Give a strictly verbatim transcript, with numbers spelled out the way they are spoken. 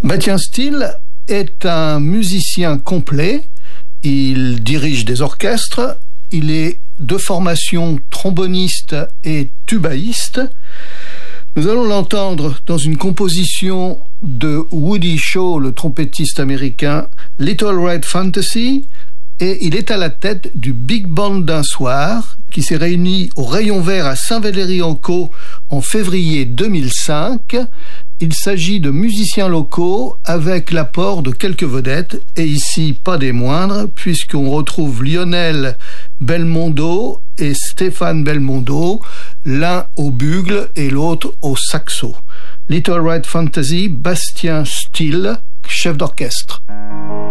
Bastien Steele est un musicien complet. Il dirige des orchestres. Il est de formation tromboniste et tubaïste. Nous allons l'entendre dans une composition de Woody Shaw, le trompettiste américain, Little Red Fantasy, et il est à la tête du Big Band d'un soir qui s'est réuni au Rayon Vert à Saint-Valery-en-Caux en février deux mille cinq. Il s'agit de musiciens locaux avec l'apport de quelques vedettes, et ici pas des moindres, puisqu'on retrouve Lionel Belmondo et Stéphane Belmondo, l'un au bugle et l'autre au saxo. Little Red Fantasy, Bastien Steele, chef d'orchestre.